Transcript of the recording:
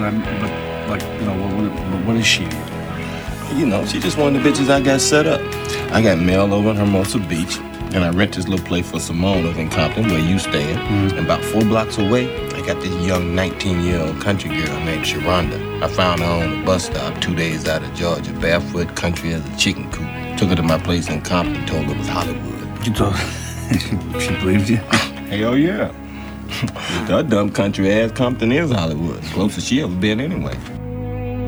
what is she? You know, she just one of the bitches I got set up. I got mail over in Hermosa Beach, and I rent this little place for Simone over in Compton, where you staying. And about 4 blocks away, I got this young 19-year-old country girl named Sharonda. I found her on a bus stop 2 days out of Georgia, barefoot, country as a chicken coop. Took her to my place in Compton, told her it was Hollywood. You told she believed you? Hell yeah. That dumb country ass Compton is Hollywood. Closest she ever been anyway.